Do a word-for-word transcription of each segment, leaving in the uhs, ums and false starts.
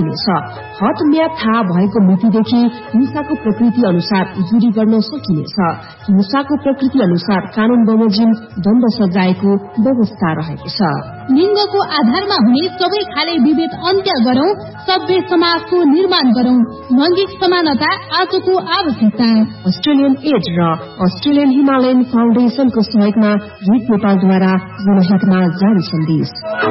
सकिनेछ। हद म्याद थाहा भएको मितिदेखि हिंसाको प्रकृति अनुसार जुरी गर्न सकिनेछ। हिंसाको प्रकृति अनुसार कानून बमोजिम दण्ड सजायको व्यवस्था रहेको छ। लिङ्गको आधारमा हुने सबै खाले विभेद अन्त्य गरौं, सभ्य समाजको निर्माण गरौं। लैंगिक समानता आजको आवश्यकता। अस्ट्रेलियन एड र अस्ट्रेलियन हिमालयन फाउन्डेशनको सहयोगमा हित नेपालद्वारा जनहितमा जारी सन्देश।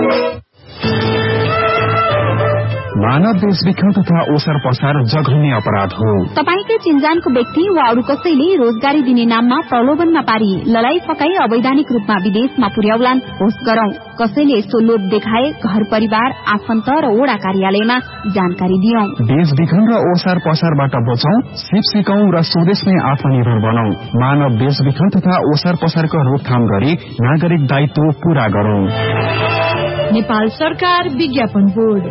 मानव बेचबिखन तथा ओसार पसार जघन्य अपराध हो। तपाईकै चिन्जानको व्यक्ति वा अरू कसैले रोजगारी दिने नाममा प्रलोभनमा पारी ललाई फकाई अवैधानिक रूपमा विदेशमा पुर्याउलान् होस् गरौं। कसैले यस्तो लोभ देखाए घर परिवार आफन्त र वडा कार्यालयमा जानकारी दियौं। बेचबिखन र ओसार पसारबाट बचौं, सिप सिकौं र स्वदेशमै आत्मनिर्भर बनौं। मानव बेचबिखन तथा ओसार पसारको रोकथाम गरी नागरिक दायित्व पूरा गरौं। नेपाल सरकार विज्ञापन बोर्ड।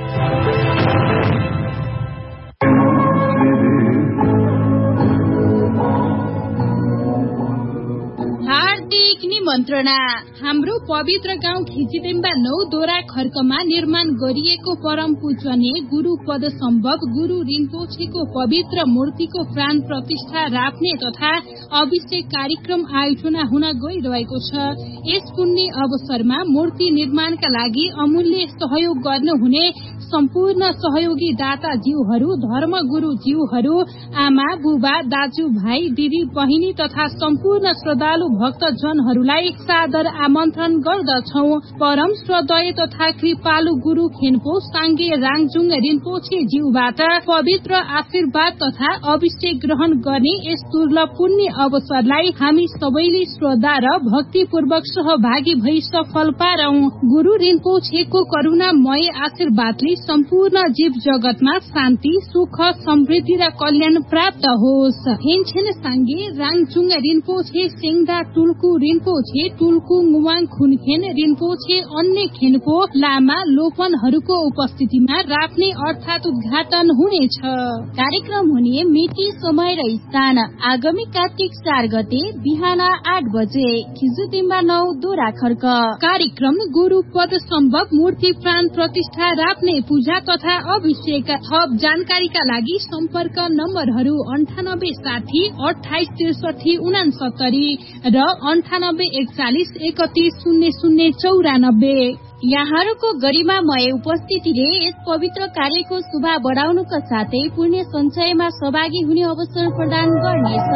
हार्दिक निमन्त्रणा। हाम्रो पवित्र गाउँ खिचिदेम्बा नौ दोरा खर्कमा निर्माण गरिएको परम पूजनीय गुरु पद सम्भव गुरु रिम्पोछेको पवित्र मूर्तिको प्राण प्रतिष्ठा राख्ने तथा अभिषेक कार्यक्रम आयोजना हुन गइरहेको छ। यस पुण्य अवसरमा मूर्ति निर्माणका लागि अमूल्य सहयोग गर्नुहुने सम्पूर्ण सहयोगी दाता जीवहरू, धर्म गुरु जीवहरू, आमा बुबा दाजु भाइ दिदी बहिनी तथा सम्पूर्ण श्रद्धालु भक्तजनहरूलाई सादर आमन्त्रण गर्दछौ। परम श्रद्धेय तथा कृपालु गुरु खेन्पो साङ्गे राङजुङ रिम्पोछे ज्यूबाट पवित्र आशीर्वाद तथा अभिषेक ग्रहण गर्ने यस दुर्लभ पुण्य अवसरलाई हामी सबैले श्रद्धा र भक्तिपूर्वक सहभागी भई सफल पारौं। गुरु रिम्पोछेको करुणामय आशीर्वादले सम्पूर्ण जीव जगतमा शान्ति, सुख, समृद्धि र कल्याण प्राप्त होस्। हेनछेन साङ्गे राङजुङ रिम्पोछे सेङ्दा टुल्कु रिम्पोछे टुल्कु मुवाङ खुनखेन रिम्पोछे अन्य खेनको लामा लोपनहरूको उपस्थितिमा राख्ने अर्थात उद्घाटन हुनेछ। कार्यक्रम हुने मिति, समय र स्थान आगामी कार्तिक चार गते बिहान आठ बजे खिजुदिम्बा नौ दोरा खर्क। कार्यक्रम गुरु पद सम्भव मूर्ति प्राण प्रतिष्ठा राख्ने पूजा तथा अभिषेक। थप जानकारीका लागि सम्पर्क नम्बरहरू अन्ठानब्बे साठी अठाइस त्रिसठी उनासत्तरी र अन्ठानब्बे एकचालिस एकतीस शून्य शून्य चौरानब्बे। यहाँहरूको गरिमामय उपस्थितिले यस पवित्र कार्यको शोभा बढाउनुका साथै पुण्य सञ्चयमा सहभागी हुने अवसर प्रदान गर्नेछ।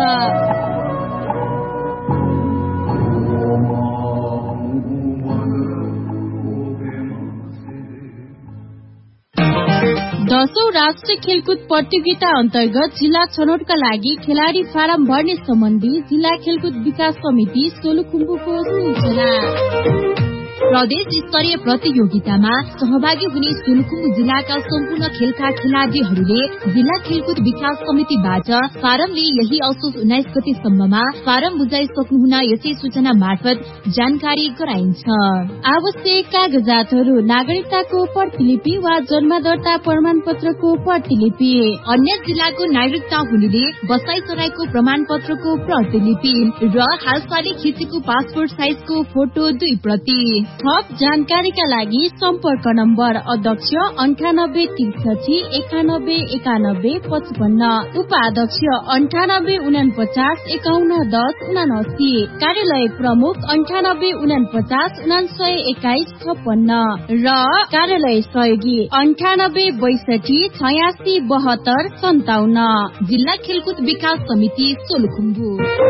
दशौं राष्ट्रिय खेलकुद प्रतियोगिता अन्तर्गत जिल्ला छनौटका लागि खेलाड़ी फारम भर्ने सम्बन्धी जिल्ला खेलकुद विकास समिति सोलुखुम्बुको सूचना। प्रदेश स्तरीय प्रतियोगितामा सहभागी हुने सोलुखुम्बु जिल्लाका सम्पूर्ण खेलका खेलाड़ीहरूले जिल्ला खेलकुद विकास समितिबाट फारमले यही असोज उन्नाइस गतेसम्ममा फारम बुझाइसक्नुहुन यसै सूचना मार्फत जानकारी गराइन्छ। आवश्यक कागजातहरू नागरिकताको प्रतिलिपि वा जन्म दर्ता प्रमाण पत्रको प्रतिलिपि, अन्य जिल्लाको नागरिकता हुनुले बसाइसराईको प्रमाण पत्रको प्रतिलिपि र हालसालै खिचेको पासपोर्ट साइजको फोटो दुई प्रति। थप जानकारीका लागि सम्पर्क नम्बर अध्यक्ष अन्ठानब्बे त्रिसठी एकानब्बे एकानब्बे पचपन्न, उपाध्यक्ष अन्ठानब्बे उनापचास एकाउन्न दस उनासी, कार्यालय प्रमुख अन्ठानब्बे उनापचास उनासय एक्काइस छप्पन्न र कार्यालय सहयोगी अन्ठानब्बे बैसठी छयासी बहत्तर सन्ताउन्न। जिल्ला खेलकुद विकास समिति सोलुखुम्बु।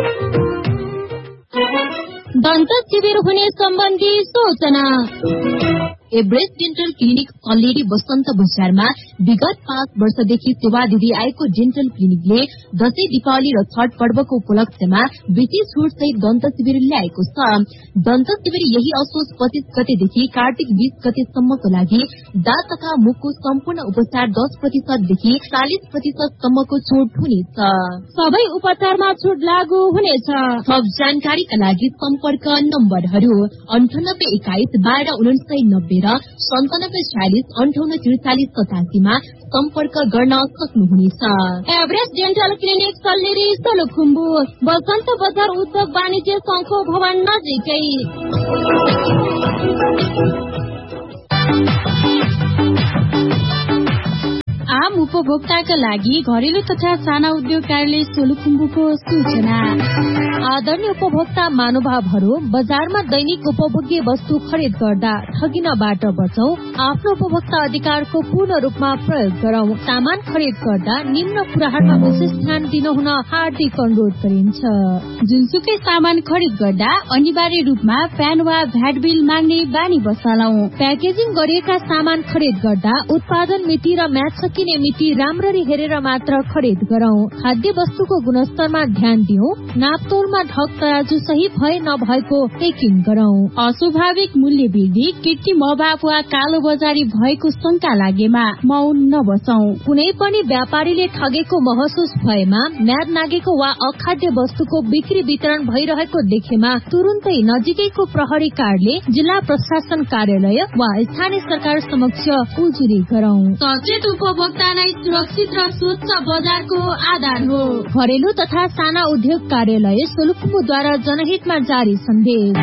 दन्त शिविर हुने सम्बन्धी सूचना। एभरेस्ट डेन्टल क्लिनिक कल्लेरी बसन्त बजारमा विगत पाँच वर्षदेखि सेवा दिँदै आएको डेन्टल क्लिनिकले दशैं दीपावली र छठ पर्वको उपलक्ष्यमा विशेष छुट सहित दन्त शिविर ल्याएको छ। दन्त शिविर यही असोज पच्चीस गतेदेखि कार्तिक बीस गतेसम्मको लागि दाँत तथा मुखको सम्पूर्ण उपचार दस प्रतिशतदेखि चालिस प्रतिशतसम्मको छुट हुनेछ। सबै उपचारमा छुट लागू हुनेछ। थप जानकारीका लागि सम्पर्क नम्बरहरू अन्ठानब्बे एक्काइस बाह्र उनासय नब्बे र सन्तानब्बे छयालिस अन्ठाउन्न त्रिचालिस सतासीमा सम्पर्क गर्न सक्नुहुनेछ। Everest dental clinic Salleri Solukhumbu, बसन्त बजार उद्योग वाणिज्य संघको भवन नजिकै। आम उपभोक्ताका लागि घरेलु तथा साना उद्योग कार्यालय सोलुखुम्बुको सूचना। आदरणीय उपभोक्ता महानुभावहरू, बजारमा दैनिक उपभोग्य वस्तु खरिद गर्दा ठगिनबाट बचौं, आफ्नो उपभोक्ता अधिकारको पूर्ण रूपमा प्रयोग गरौं। सामान खरिद गर्दा निम्न कुराहरूमा विशेष ध्यान दिनुहुन हार्दिक अनुरोध गरिन्छ। जुनसुकै सामान खरिद गर्दा अनिवार्य रूपमा प्यान वा भ्याट बिल माग्ने बानी बसालौं। प्याकेजिङ गरिएका सामान खरिद गर्दा उत्पादन मिति र म्याच सकिने मिति राम्ररी हेरेर मात्र खरिद गरौं। खाद्य वस्तुको गुणस्तरमा ध्यान दिउँ। नापतोलमा ढक तराजु सही भए नभएको पेकिङ गरौं। अस्वाभाविक मूल्य वृद्धि, कृत्रिम अभाव वा कालो बजारी भएको शंका लागेमा मौन नबसौं। कुनै पनि व्यापारीले ठगेको महसुस भएमा, म्याद नागेको वा अखाद्य वस्तुको बिक्री वितरण भइरहेको देखेमा तुरुन्तै नजिकैको प्रहरी कार्यालय, जिल्ला प्रशासन कार्यालय वा स्थानीय सरकार समक्ष उजुरी गरौं। सचेत उपभोक्ता नै सुरक्षित र स्वच्छ बजारको आधार हो। घरेलु तथा साना उद्योग कार्यालय सोलुखुम्बुद्वारा जनहितमा जारी सन्देश।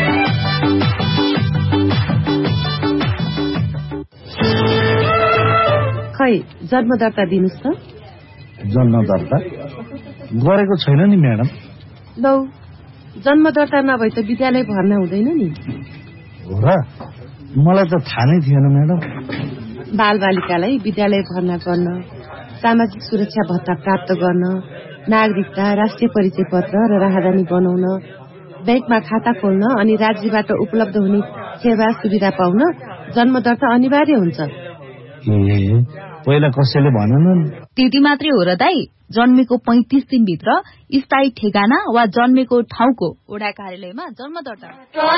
खै जन्म दर्ता दिनुस् त। जन्म दर्ता गरेको छैन नि म्याडम। लौ, जन्म दर्ता नभए त विद्यालय भर्ना हुँदैन नि। हो र? मलाई त थाहा नै थिएन म्याडम। बाल बालिकालाई विद्यालय भर्ना गर्न, सामाजिक सुरक्षा भत्ता प्राप्त गर्न, नागरिकता, राष्ट्रिय परिचय पत्र र राहदानी बनाउन, बैंकमा खाता खोल्न अनि राज्यबाट उपलब्ध हुने सेवा सुविधा पाउन जन्म दर्ता अनिवार्य हुन्छ। ए, पहिला कसैले भनेनन्? त्यति मात्रै हो र दाई? जन्मेको पैंतिस दिनभित्र स्थायी ठेगाना वा जन्मेको ठाउँको वडा कार्यालयमा जन्म दर्ता